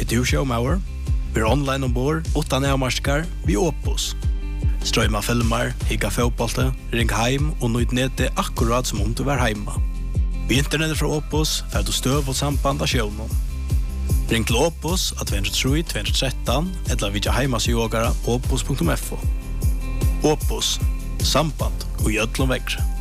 du showmauer? Vi online ombord, utan avmarskar, vi Opus. Strøyma filmer, higga fotbollte, ring heim og nøyd nete akkurat som om du var heima. Vi internettet fra Opus, fer du støv og samband av sjøvnen. Ring til Opus at 203-213 eller vidja heimasjogara opus.fo. Opus, samband og gjødlom vekkre.